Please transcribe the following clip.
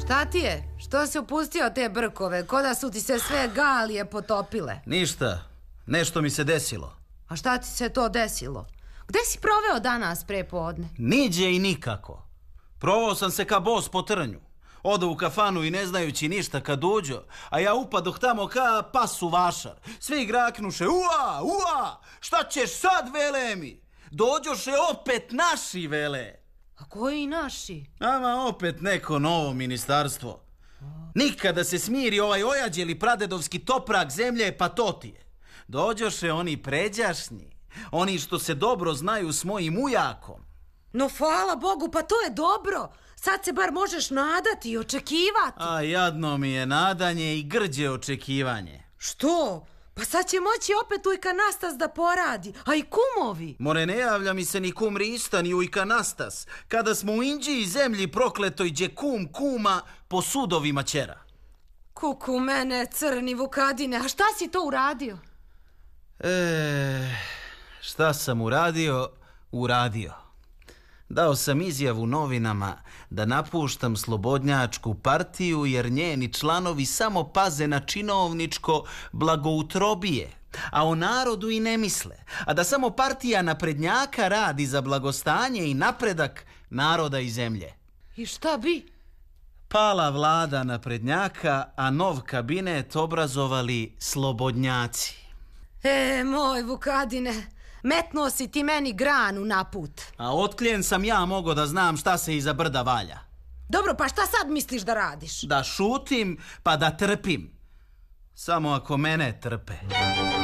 Šta ti je? Što si upustio te brkove? Ko da su ti se sve galije potopile? Ništa. Nešto mi se desilo. A šta ti se to desilo? Gde si proveo danas prepodne? Niđe i nikako. Provao sam se ka bos po trnju. Odo u kafanu i ne znajući ništa kad uđo, a ja upadoh tamo ka pas u vašar. Svi graknuše, ua, ua, šta ćeš sad, vele mi? Dođoše opet naši, vele. A koji naši? Ama opet neko novo ministarstvo. Nikada se smiri ovaj ojađeli pradedovski toprak zemlje, pa to ti je. Dođoše oni pređašnji, oni što se dobro znaju s mojim ujakom. No hvala Bogu, pa to je dobro. Sad se bar možeš nadati i očekivati. A jadno mi je nadanje i grđe očekivanje. Što? Pa sad će moći opet Ujka Nastas da poradi, a i kumovi. More, ne javlja mi se ni kum Rista, ni Ujka Nastas, kada smo u Inđiji zemlji prokletoj gdje kum kuma po sudovima ćera. Kuku mene, crni Vukadine, a šta si to uradio? Šta sam uradio. Dao sam izjavu novinama da napuštam slobodnjačku partiju jer njeni članovi samo paze na činovničko blagoutrobije, a o narodu i ne misle, a da samo partija naprednjaka radi za blagostanje i napredak naroda i zemlje. I šta bi? Pala vlada naprednjaka, a nov kabinet obrazovali slobodnjaci. Moj Vukadine, metnuo si ti meni granu na put. A otkljen sam ja mogao da znam šta se iza brda valja. Dobro, pa šta sad misliš da radiš? Da šutim, pa da trpim. Samo ako mene trpe.